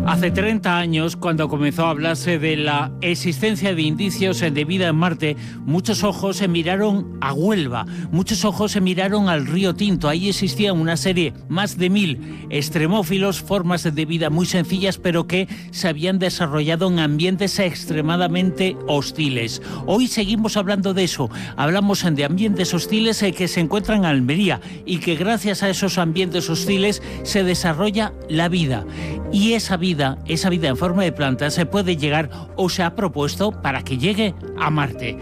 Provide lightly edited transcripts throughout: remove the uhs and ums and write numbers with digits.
Hace 30 años, cuando comenzó a hablarse de la existencia de indicios de vida en Marte, muchos ojos se miraron a Huelva, muchos ojos se miraron al río Tinto. Ahí existían una serie, más de 1000 extremófilos, formas de vida muy sencillas, pero que se habían desarrollado en ambientes extremadamente hostiles. Hoy seguimos hablando de eso. Hablamos de ambientes hostiles que se encuentran en Almería y que gracias a esos ambientes hostiles se desarrolla la vida. Y esa vida en forma de plantas se puede llegar o se ha propuesto para que llegue a Marte.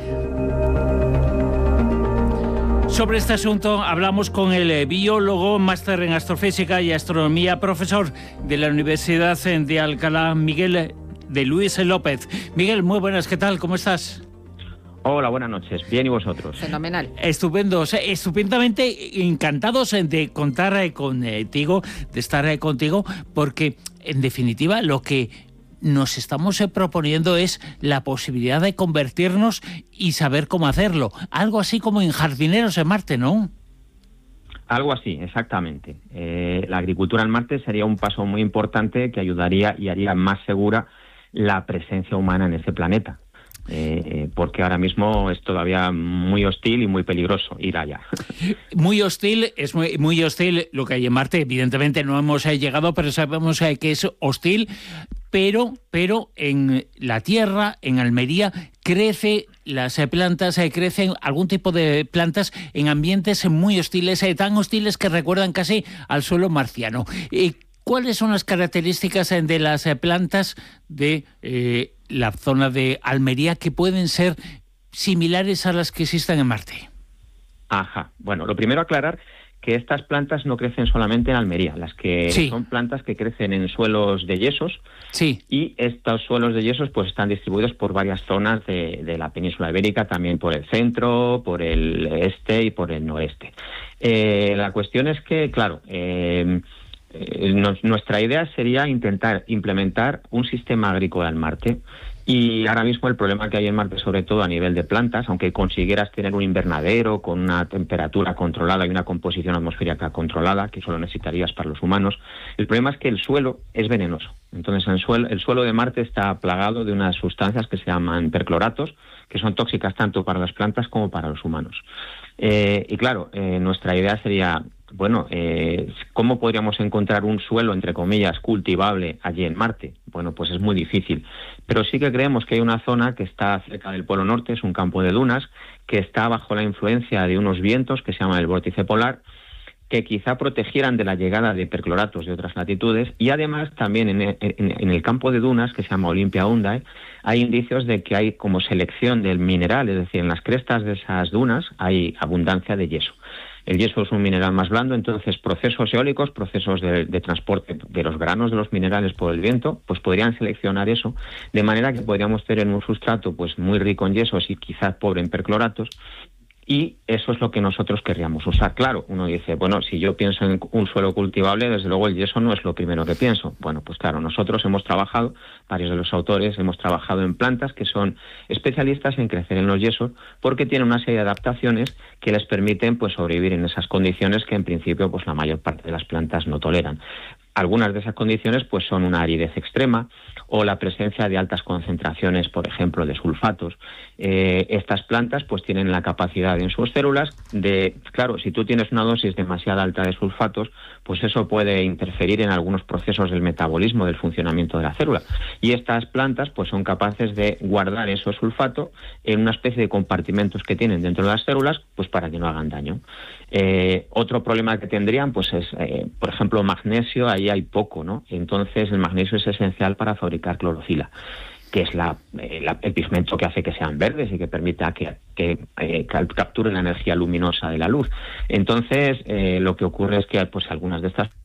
Sobre este asunto hablamos con el biólogo, máster en astrofísica y astronomía, profesor de la Universidad de Alcalá, Miguel de Luis López. Miguel, muy buenas, ¿qué tal? ¿Cómo estás? Hola, buenas noches. Bien, ¿y vosotros? Fenomenal. Estupendos, estupendamente encantados de contar contigo, de estar contigo, porque en definitiva lo que nos estamos proponiendo es la posibilidad de convertirnos y saber cómo hacerlo. Algo así como en jardineros en Marte, ¿no? Algo así, exactamente. La agricultura en Marte sería un paso muy importante que ayudaría y haría más segura la presencia humana en ese planeta. Porque ahora mismo es todavía muy hostil y muy peligroso ir allá. Muy hostil, es muy hostil lo que hay en Marte. Evidentemente no hemos llegado, pero sabemos que es hostil. Pero en la Tierra, en Almería, las plantas, crecen algún tipo de plantas en ambientes muy hostiles, tan hostiles que recuerdan casi al suelo marciano. ¿Cuáles son las características de las plantas de la zona de Almería que pueden ser similares a las que existen en Marte? Ajá. Bueno, lo primero aclarar que estas plantas no crecen solamente en Almería, las que sí. Son plantas que crecen en suelos de yesos, sí. Y estos suelos de yesos pues están distribuidos por varias zonas de la península ibérica, también por el centro, por el este y por el noreste. La cuestión es que, claro, nuestra idea sería intentar implementar un sistema agrícola en Marte. Y ahora mismo el problema que hay en Marte, sobre todo a nivel de plantas, aunque consiguieras tener un invernadero con una temperatura controlada y una composición atmosférica controlada, que solo necesitarías para los humanos, el problema es que el suelo es venenoso. Entonces el suelo de Marte está plagado de unas sustancias que se llaman percloratos, que son tóxicas tanto para las plantas como para los humanos. Y claro, nuestra idea sería, ¿cómo podríamos encontrar un suelo, entre comillas, cultivable allí en Marte? Bueno, pues es muy difícil. Pero sí que creemos que hay una zona que está cerca del Polo Norte, es un campo de dunas, que está bajo la influencia de unos vientos que se llaman el vórtice polar, que quizá protegieran de la llegada de percloratos de otras latitudes, y además también en el campo de dunas, que se llama Olympia Undae, hay indicios de que hay como selección del mineral, es decir, en las crestas de esas dunas hay abundancia de yeso. El yeso es un mineral más blando, entonces procesos eólicos, procesos de transporte de los granos de los minerales por el viento, pues podrían seleccionar eso, de manera que podríamos tener un sustrato pues muy rico en yesos y quizás pobre en percloratos, y eso es lo que nosotros querríamos usar. Claro, uno dice, bueno, si yo pienso en un suelo cultivable, desde luego el yeso no es lo primero que pienso. Bueno, pues claro, nosotros hemos trabajado, varios de los autores, hemos trabajado en plantas que son especialistas en crecer en los yesos porque tienen una serie de adaptaciones que les permiten pues sobrevivir en esas condiciones que en principio pues la mayor parte de las plantas no toleran. Algunas de esas condiciones pues son una aridez extrema o la presencia de altas concentraciones, por ejemplo, de sulfatos. Estas plantas pues tienen la capacidad en sus células de, claro, si tú tienes una dosis demasiado alta de sulfatos, pues eso puede interferir en algunos procesos del metabolismo, del funcionamiento de la célula. Y estas plantas pues son capaces de guardar esos sulfatos en una especie de compartimentos que tienen dentro de las células, pues para que no hagan daño. Otro problema que tendrían pues es, por ejemplo, magnesio, ahí hay poco, ¿no? Entonces el magnesio es esencial para fabricar clorofila, que es el pigmento que hace que sean verdes y que permita que capturen la energía luminosa de la luz. Entonces lo que ocurre es que pues algunas de estas